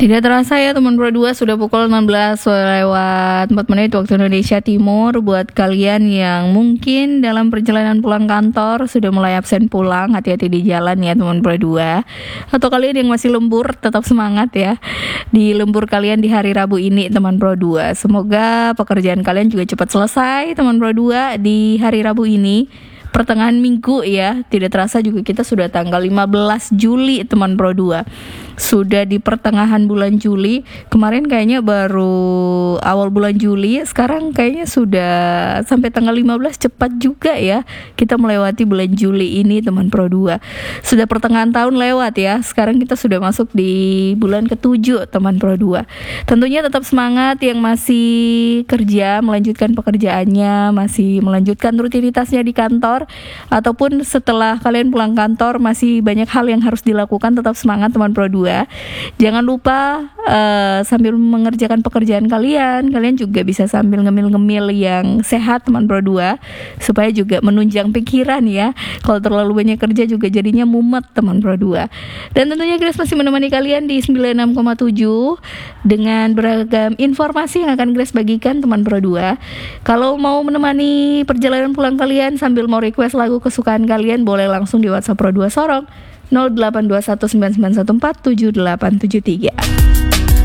Tidak terasa ya teman Pro 2, sudah pukul 16 lewat 4 menit waktu Indonesia Timur. Buat kalian yang mungkin dalam perjalanan pulang kantor sudah mulai absen pulang, hati-hati di jalan ya teman Pro 2. Atau kalian yang masih lembur, tetap semangat ya di lembur kalian di hari Rabu ini teman Pro 2. Semoga pekerjaan kalian juga cepat selesai teman Pro 2 di hari Rabu ini. Pertengahan minggu ya, tidak terasa juga kita sudah tanggal 15 Juli teman Pro 2. Sudah di pertengahan bulan Juli. Kemarin kayaknya baru awal bulan Juli, sekarang kayaknya sudah sampai tanggal 15, cepat juga ya kita melewati bulan Juli ini teman Pro 2. Sudah pertengahan tahun lewat ya. Sekarang kita sudah masuk di bulan ke-7 teman Pro 2. Tentunya tetap semangat yang masih kerja, melanjutkan pekerjaannya, masih melanjutkan rutinitasnya di kantor, ataupun setelah kalian pulang kantor masih banyak hal yang harus dilakukan. Tetap semangat teman Pro 2. Jangan lupa sambil mengerjakan pekerjaan kalian juga bisa sambil ngemil-ngemil yang sehat teman Pro 2, supaya juga menunjang pikiran ya. Kalau terlalu banyak kerja juga jadinya mumet teman Pro 2. Dan tentunya Grace masih menemani kalian di 96,7 dengan beragam informasi yang akan Grace bagikan teman Pro 2. Kalau mau menemani perjalanan pulang kalian sambil mau request lagu kesukaan kalian, boleh langsung di WhatsApp Pro 2 Sorong 082199147873.